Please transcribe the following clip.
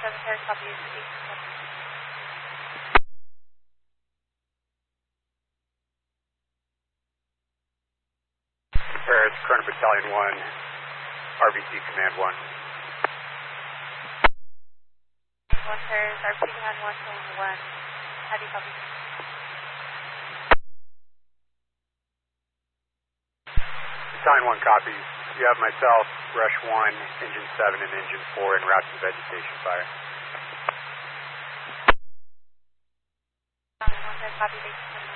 7 Paris, copy. Paris, Colonel Battalion 1, RBC Command 1. 1 Paris, RBC Command 1, Command 1. How do you copy? Battalion 1 copies. You have myself, Rush 1, Engine 7, and Engine 4 en route to vegetation fire. 1 Paris, copy.